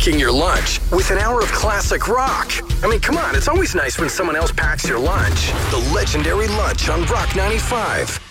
packing your lunch with an hour of classic rock. I mean, come on, it's always nice when someone else packs your lunch. The legendary Lunch on Rock 95.